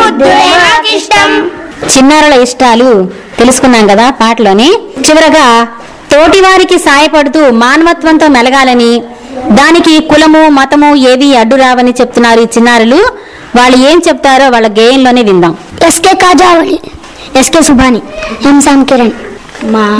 చిన్నారుల ఇష్టాలు తెలుసుకున్నాం కదా పాటలోని. చివరగా తోటివారికి సాయపడుతూ మానవత్వంతో మెలగాలని, దానికి కులము మతము ఏవి అడ్డు రావని చెప్తున్నారు ఈ చిన్నారులు. వాళ్ళు ఏం చెప్తారో వాళ్ళ గేయంలోనే విందాం. ఎస్కే కాజావళి, ఎస్కే సుభాని, ఎం సామ్ కిరణ్.